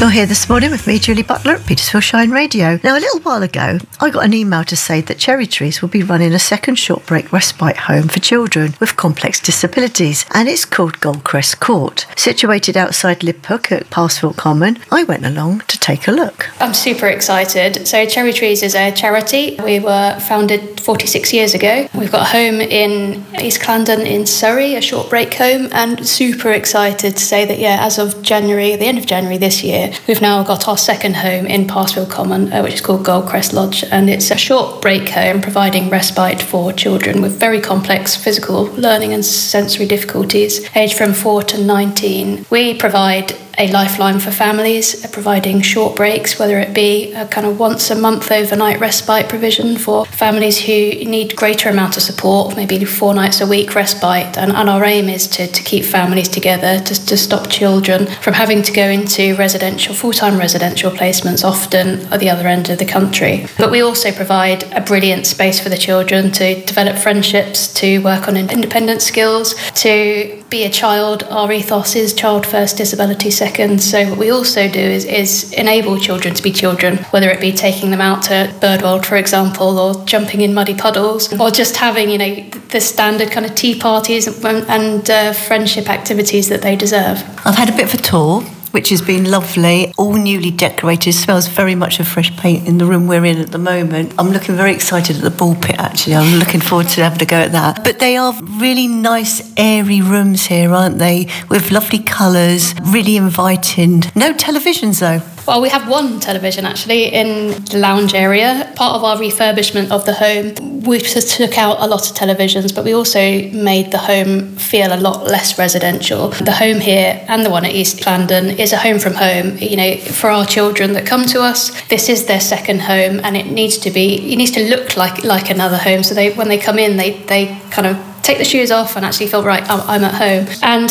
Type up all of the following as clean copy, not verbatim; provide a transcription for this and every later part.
You're here this morning with me, Julie Butler, at Petersfield Shine Radio. Now, a little while ago, I got an email to say that Cherry Trees will be running a second short break respite home for children with complex disabilities, and it's called Goldcrest Court. Situated outside Liphook at Parsfield Common, I went along to take a look. I'm super excited. So Cherry Trees is a charity. We were founded 46 years ago. We've got a home in East Clandon in Surrey, a short break home, and super excited to say that, as of January, the end of January this year, we've now got our second home in Parsfield Common, which is called Goldcrest Lodge, and it's a short break home providing respite for children with very complex physical learning and sensory difficulties, aged from 4 to 19. We provide a lifeline for families, providing short breaks, whether it be a kind of once a month overnight respite provision for families who need greater amount of support, maybe 4 nights a week respite. And our aim is to keep families together, to stop children from having to go into full-time residential placements, often at the other end of the country. But we also provide a brilliant space for the children to develop friendships, to work on independent skills, to be a child. Our ethos is child first, disability second. So what we also do is enable children to be children, whether it be taking them out to Birdworld, for example, or jumping in muddy puddles, or just having, the standard kind of tea parties and friendship activities that they deserve. I've had a bit of a tour, which has been lovely, all newly decorated, smells very much of fresh paint in the room we're in at the moment. I'm looking very excited at the ball pit, actually. I'm looking forward to having a go at that. But they are really nice, airy rooms here, aren't they? With lovely colours, really inviting. No televisions, though. Well, we have one television, actually, in the lounge area. Part of our refurbishment of the home, we just took out a lot of televisions, but we also made the home feel a lot less residential. The home here and the one at East Clandon is a home from home. For our children that come to us, this is their second home, and it needs to look like another home. So when they come in, they kind of take the shoes off and actually feel, right, I'm at home. And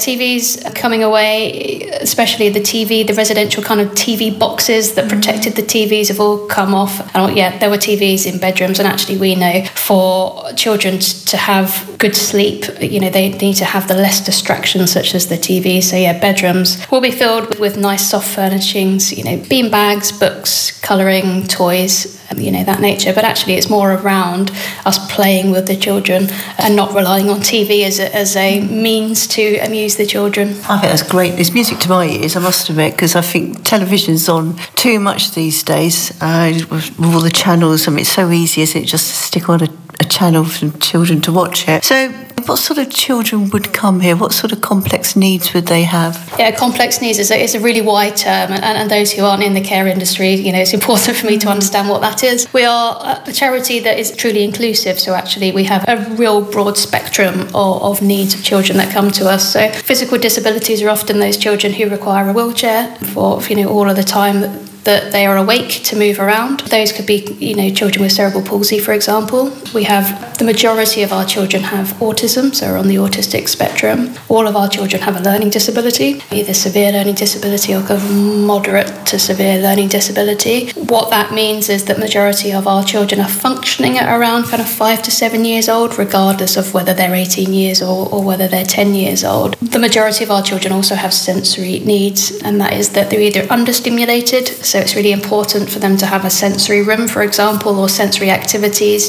TVs are coming away, especially the residential kind of TV boxes that protected the TVs have all come off. And there were TVs in bedrooms, and actually we know for children to have good sleep, they need to have the less distractions such as the TV. So bedrooms will be filled with nice soft furnishings, bean bags, books, colouring, toys, that nature. But actually it's more around us playing with the children and not relying on TV as a means to amuse the children. I think that's great. There's music to my ears, I must admit, because I think television's on too much these days with all the channels. It's so easy, isn't it, just to stick on a channel for children to watch it. So what sort of children would come here? What sort of complex needs would they have? Complex needs is a really wide term, and those who aren't in the care industry, it's important for me to understand what that is. We are a charity that is truly inclusive, so actually we have a real broad spectrum of needs of children that come to us. So physical disabilities are often those children who require a wheelchair for all of the time that they are awake to move around. Those could be, children with cerebral palsy, for example. We have the majority of our children have autism, so are on the autistic spectrum. All of our children have a learning disability, either severe learning disability or kind of moderate to severe learning disability. What that means is that majority of our children are functioning at around kind of 5 to 7 years old, regardless of whether they're 18 years or whether they're 10 years old. The majority of our children also have sensory needs, and that is that they're either understimulated, so it's really important for them to have a sensory room, for example, or sensory activities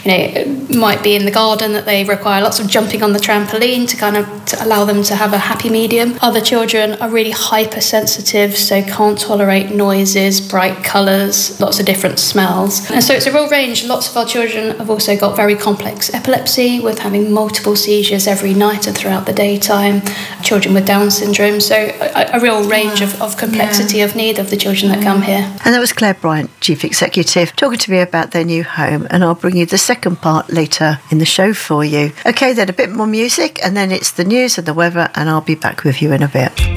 it might be in the garden that they require lots of jumping on the trampoline to allow them to have a happy medium. Other children are really hypersensitive, so can't tolerate noises, bright colours, lots of different smells. And so it's a real range. Lots of our children have also got very complex epilepsy, with having multiple seizures every night and throughout the daytime. Children with Down syndrome, so a real range of complexity of need of the children that come here. And that was Claire Bryant, Chief Executive, talking to me about their new home, and I'll bring you the second part later in the show for you. Okay, then a bit more music, and then it's the news and the weather, and I'll be back with you in a bit.